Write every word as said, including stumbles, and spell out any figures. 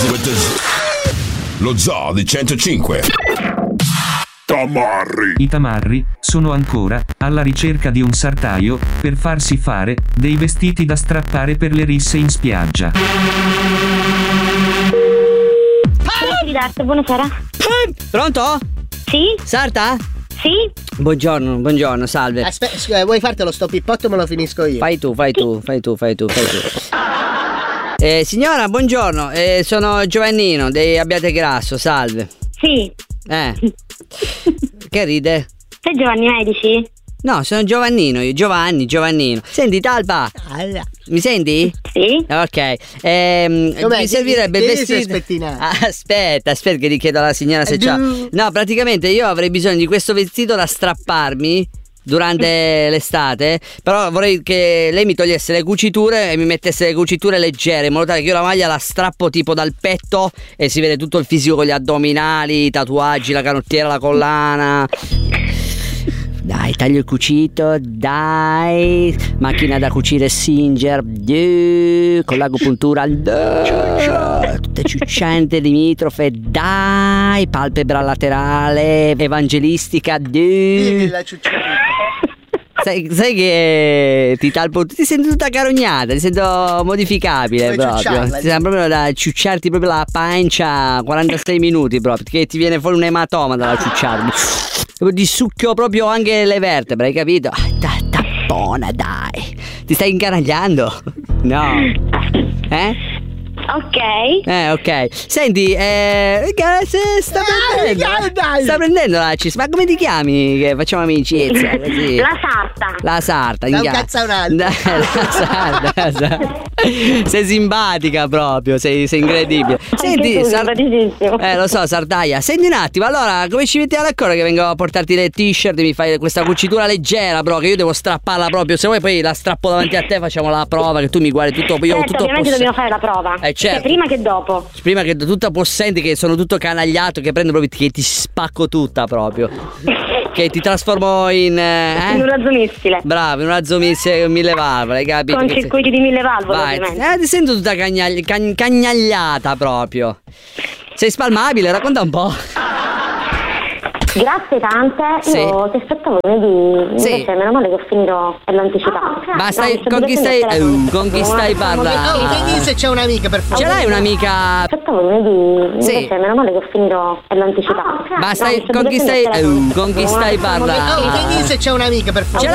Lo Zoo di centocinque. Tamarri. I tamarri sono ancora alla ricerca di un sartaio per farsi fare dei vestiti da strappare per le risse in spiaggia. Buonasera. Pronto? Sì? Sarta? Sì? Buongiorno, buongiorno, salve. Aspetta, scusa, vuoi fartelo sto pippotto? Me lo finisco io. Fai tu, fai tu, fai tu, fai tu, fai tu. Eh, signora, buongiorno, eh, sono Giovannino dei Abbiategrasso, salve. Sì. Eh. Che ride? Sei Giovanni Medici? No, sono Giovannino, io, Giovanni, Giovannino. Senti, Talpa, Alla. mi senti? Sì. Ok, ehm, Com'è? mi servirebbe il Che- che sei vestito. spettinato? Ah, aspetta, aspetta che gli chiedo alla signora se Eh, c'ha. du- No, praticamente io avrei bisogno di questo vestito da strapparmi durante l'estate, però vorrei che lei mi togliesse le cuciture e mi mettesse le cuciture leggere, in modo tale che io la maglia la strappo tipo dal petto e si vede tutto il fisico con gli addominali, i tatuaggi, la canottiera, la collana. Dai, taglio il cucito, dai, macchina da cucire Singer, dai, con l'agopuntura, dai, tutte ciucciante, limitrofe, dai, palpebra laterale, evangelistica, dai. La ciucciata. Sai, sai che ti talpo, ti sento tutta carognata, ti sento modificabile. Vuoi proprio. ciucciarla, Ti sembra proprio da ciucciarti proprio la pancia quarantasei minuti proprio, che ti viene fuori un ematoma dalla ciucciarmi. Di succhio proprio anche le vertebre, hai capito? Ah, ta- tappona, dai. Ti stai incanagliando? No. Eh? Ok. Eh, ok. Senti, eh, se sta Dai, prendendo, dai, dai. sta prendendo la cis. Ma come ti chiami? Che facciamo amicizia così. La sarta. La sarta, Da un inga- cazzo a un altro. Dai, la sarta, la sarta. Sei simpatica proprio, sei, sei incredibile. Senti, tu, Sar- simpaticissimo. eh lo so, Sartaia. Senti un attimo, allora, come ci mettiamo d'accordo che vengo a portarti le t-shirt e mi fai questa cucitura leggera, bro, che io devo strapparla proprio. Se vuoi poi la strappo davanti a te, facciamo la prova, che tu mi guardi tutto, io ho Certo, tutto ovviamente poss- dobbiamo fare la prova. Eh, certo. Sia prima che dopo. Prima che tutta possente, che sono tutto canagliato, che prendo proprio, che ti spacco tutta proprio. Che ti trasformo in eh? In un razzo missile. Bravo, in un razzo missile mille valvole, hai capito? Con Che sei- circuiti di mille valvole, Vai, ovviamente. eh, ti sento tutta cagnagli- cagn- cagnagliata proprio. Sei spalmabile, racconta un po'. Grazie tante. Sì. Io ti aspettavo lunedì. Sì. Invece meno male che ho finito per l'anticipato. Ma stai, No, mi sto con chi stai, divertendo al telefono. eh, con chi stai Oh, parlando? vedi se c'è un'amica per favore. Ce l'hai un'amica? Aspettavo lunedì. Sì. Invece meno male che ho finito per l'anticipato. Ma No, stai, mi sto con chi divertendo stai, al telefono. eh, con chi stai Oh, parlando? vedi se c'è un'amica per favore. Ce